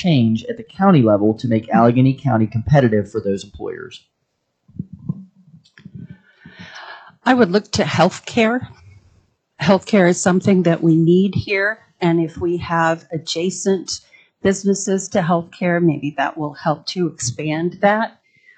change at the county level to make Allegheny County competitive for those employers? I would look to healthcare. Healthcare is something that we need here, and if we have adjacent businesses to healthcare, maybe that will help to expand that.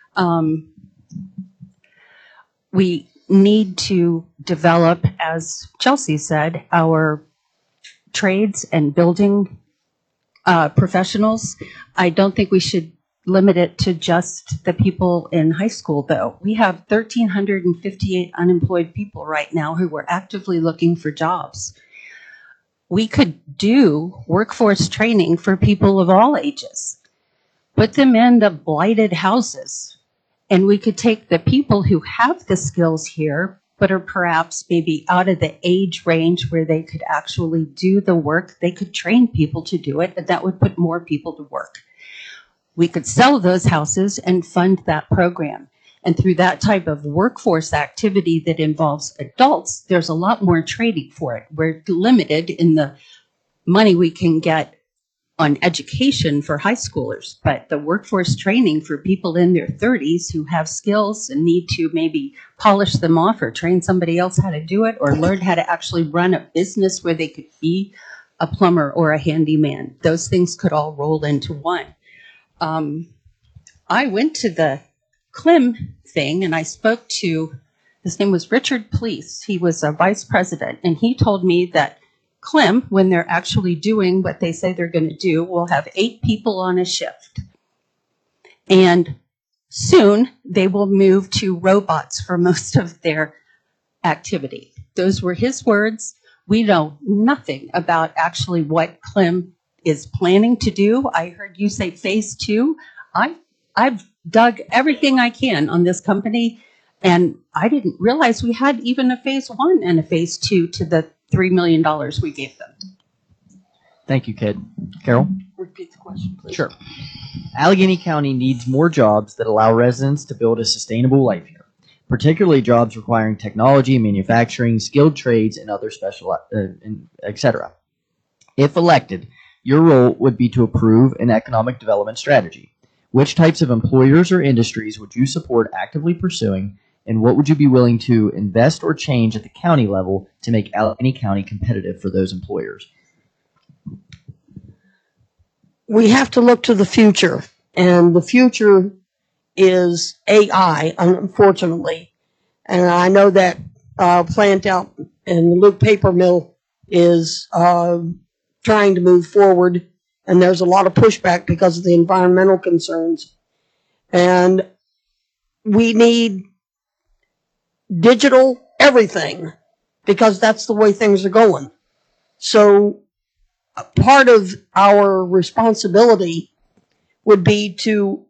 We need to develop, as Chelsea said, our trades and building professionals. I don't think we should limit it to just the people in high school, though. We have 1,358 unemployed people right now who are actively looking for jobs. We could do workforce training for people of all ages, put them in the blighted houses, and we could take the people who have the skills here, but are perhaps maybe out of the age range where they could actually do the work. They could train people to do it, and that would put more people to work. We could sell those houses and fund that program. And through that type of workforce activity that involves adults, there's a lot more trading for it. We're limited in the money we can get on education for high schoolers, but the workforce training for people in their 30s who have skills and need to maybe polish them off or train somebody else how to do it or learn how to actually run a business where they could be a plumber or a handyman. Those things could all roll into one. I went to the CLIM thing and I spoke to, his name was Richard Please. He was a vice president, and he told me that CLIM, when they're actually doing what they say they're going to do, will have 8 people on a shift. And soon they will move to robots for most of their activity. Those were his words. We know nothing about actually what CLIM is planning to do. I heard you say phase 2. I've dug everything I can on this company, and I didn't realize we had even a phase 1 and a phase 2 to the $3 million we gave them. Thank you, Kit. Carol? Repeat the question, please. Sure. Allegheny County needs more jobs that allow residents to build a sustainable life here, particularly jobs requiring technology, manufacturing, skilled trades, and other special, etc. If elected, your role would be to approve an economic development strategy. Which types of employers or industries would you support actively pursuing, and what would you be willing to invest or change at the county level to make Allegheny County competitive for those employers? We have to look to the future, and the future is AI, unfortunately. And I know that plant out in the Luke Paper Mill is trying to move forward, and there's a lot of pushback because of the environmental concerns. And we need digital everything because that's the way things are going. So part of our responsibility would be to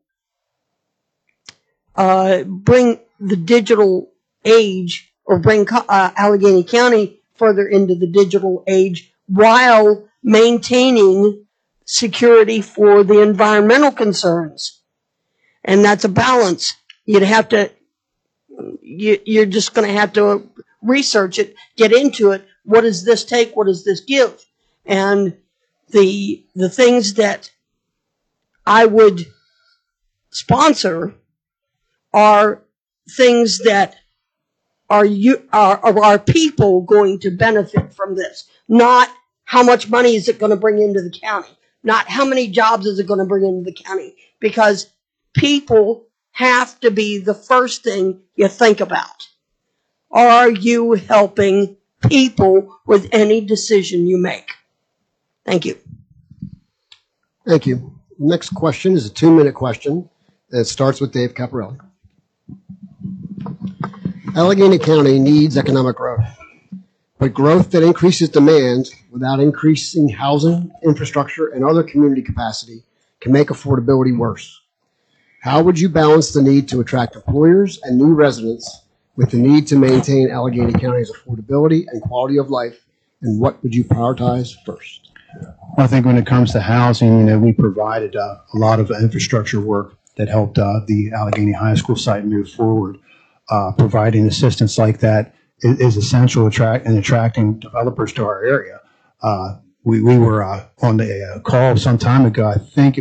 bring the digital age, or bring Allegheny County further into the digital age while maintaining security for the environmental concerns. And that's a balance. You're just going to have to research it, get into it. What does this take? What does this give? And the things that I would sponsor are things that are our people going to benefit from this, not how much money is it going to bring into the county, not how many jobs is it going to bring into the county, because people have to be the first thing you think about. Are you helping people with any decision you make? Thank you. Thank you. Next question is a 2-minute question. It starts with Dave Caparelli. Allegheny County needs economic growth, but growth that increases demand without increasing housing, infrastructure, and other community capacity can make affordability worse. How would you balance the need to attract employers and new residents with the need to maintain Allegheny County's affordability and quality of life, and what would you prioritize first? Well, I think when it comes to housing, we provided a lot of infrastructure work that helped the Allegheny High School site move forward. Providing assistance like that is essential in attracting developers to our area. We were on a call some time ago. I think